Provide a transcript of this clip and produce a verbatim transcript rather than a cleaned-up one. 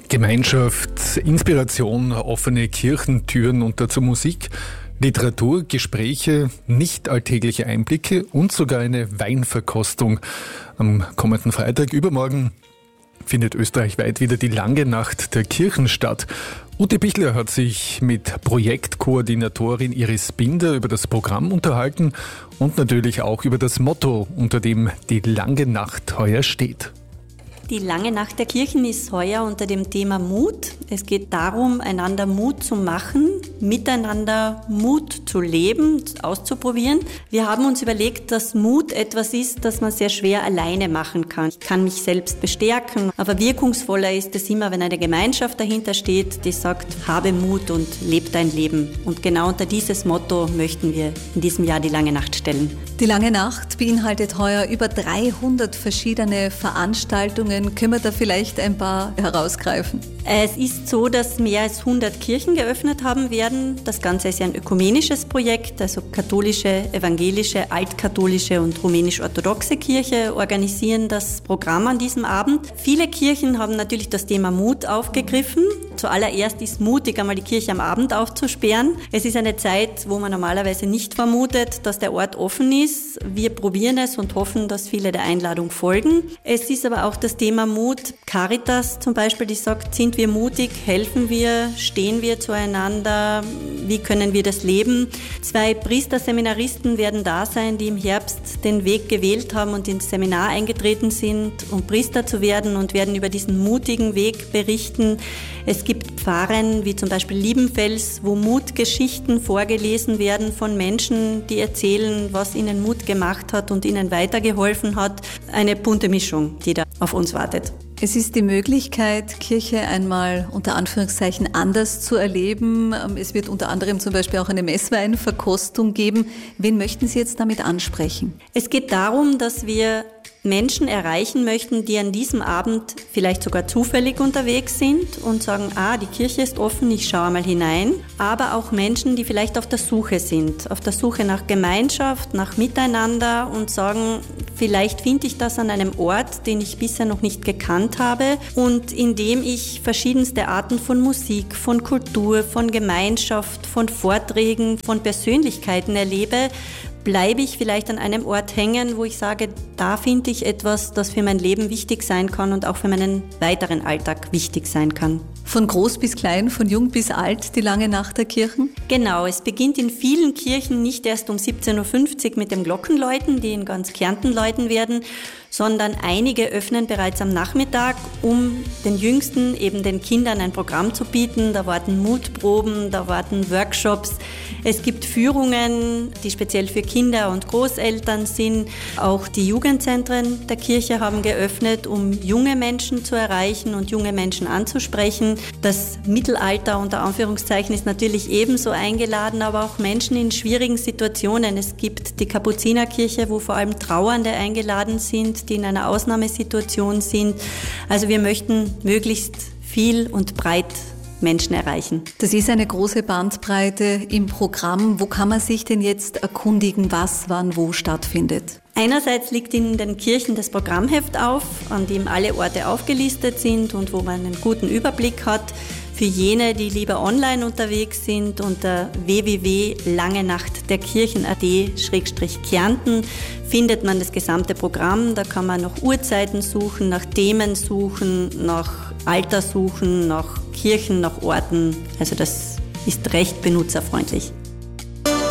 Gemeinschaft, Inspiration, offene Kirchentüren und dazu Musik, Literatur, Gespräche, nicht alltägliche Einblicke und sogar eine Weinverkostung. Am kommenden Freitag, übermorgen, findet österreichweit wieder die Lange Nacht der Kirchen statt. Ute Bichler hat sich mit Projektkoordinatorin Iris Binder über das Programm unterhalten und natürlich auch über das Motto, unter dem die Lange Nacht heuer steht. Die Lange Nacht der Kirchen ist heuer unter dem Thema Mut. Es geht darum, einander Mut zu machen, miteinander Mut zu leben, auszuprobieren. Wir haben uns überlegt, dass Mut etwas ist, das man sehr schwer alleine machen kann. Ich kann mich selbst bestärken, aber wirkungsvoller ist es immer, wenn eine Gemeinschaft dahinter steht, die sagt, habe Mut und lebe dein Leben. Und genau unter dieses Motto möchten wir in diesem Jahr die Lange Nacht stellen. Die Lange Nacht beinhaltet heuer über dreihundert verschiedene Veranstaltungen. Können wir da vielleicht ein paar herausgreifen? Es ist so, dass mehr als hundert Kirchen geöffnet haben werden. Das Ganze ist ja ein ökumenisches Projekt, also katholische, evangelische, altkatholische und rumänisch-orthodoxe Kirche organisieren das Programm an diesem Abend. Viele Kirchen haben natürlich das Thema Mut aufgegriffen. Zuallererst ist mutig, einmal die Kirche am Abend aufzusperren. Es ist eine Zeit, wo man normalerweise nicht vermutet, dass der Ort offen ist. Wir probieren es und hoffen, dass viele der Einladung folgen. Es ist aber auch das Thema Mut. Caritas zum Beispiel, die sagt, sind wir mutig, helfen wir, stehen wir zueinander, wie können wir das leben? Zwei Priesterseminaristen werden da sein, die im Herbst den Weg gewählt haben und ins Seminar eingetreten sind, um Priester zu werden und werden über diesen mutigen Weg berichten. Es gibt Pfarren wie zum Beispiel Liebenfels, wo Mutgeschichten vorgelesen werden von Menschen, die erzählen, was ihnen Mut gemacht hat und ihnen weitergeholfen hat. Eine bunte Mischung, die da auf uns wartet. Es ist die Möglichkeit, Kirche einmal unter Anführungszeichen anders zu erleben. Es wird unter anderem zum Beispiel auch eine Messweinverkostung geben. Wen möchten Sie jetzt damit ansprechen? Es geht darum, dass wir Menschen erreichen möchten, die an diesem Abend vielleicht sogar zufällig unterwegs sind und sagen, ah, die Kirche ist offen, ich schaue mal hinein. Aber auch Menschen, die vielleicht auf der Suche sind, auf der Suche nach Gemeinschaft, nach Miteinander und sagen, vielleicht finde ich das an einem Ort, den ich bisher noch nicht gekannt habe. Und indem ich verschiedenste Arten von Musik, von Kultur, von Gemeinschaft, von Vorträgen, von Persönlichkeiten erlebe, bleibe ich vielleicht an einem Ort hängen, wo ich sage, da finde ich etwas, das für mein Leben wichtig sein kann und auch für meinen weiteren Alltag wichtig sein kann. Von groß bis klein, von jung bis alt, die Lange Nacht der Kirchen? Genau, es beginnt in vielen Kirchen nicht erst um siebzehn Uhr fünfzig mit dem Glockenläuten, die in ganz Kärnten läuten werden, sondern einige öffnen bereits am Nachmittag, um den Jüngsten, eben den Kindern, ein Programm zu bieten. Da warten Mutproben, da warten Workshops. Es gibt Führungen, die speziell für Kinder und Großeltern sind. Auch die Jugendzentren der Kirche haben geöffnet, um junge Menschen zu erreichen und junge Menschen anzusprechen. Das Mittelalter unter Anführungszeichen ist natürlich ebenso eingeladen, aber auch Menschen in schwierigen Situationen. Es gibt die Kapuzinerkirche, wo vor allem Trauernde eingeladen sind, die in einer Ausnahmesituation sind. Also wir möchten möglichst viel und breit Menschen erreichen. Das ist eine große Bandbreite im Programm. Wo kann man sich denn jetzt erkundigen, was wann wo stattfindet? Einerseits liegt in den Kirchen das Programmheft auf, an dem alle Orte aufgelistet sind und wo man einen guten Überblick hat. Für jene, die lieber online unterwegs sind, unter w w w punkt langenachtderkirchen punkt a d slash Kärnten findet man das gesamte Programm. Da kann man nach Uhrzeiten suchen, nach Themen suchen, nach Alter suchen, nach Kirchen, nach Orten. Also das ist recht benutzerfreundlich.